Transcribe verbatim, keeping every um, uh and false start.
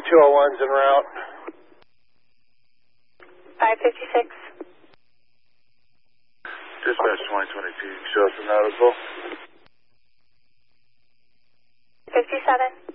two oh one's en route. five fifty-six. Dispatch twenty twenty-two, show us a noticeable. fifty-seven.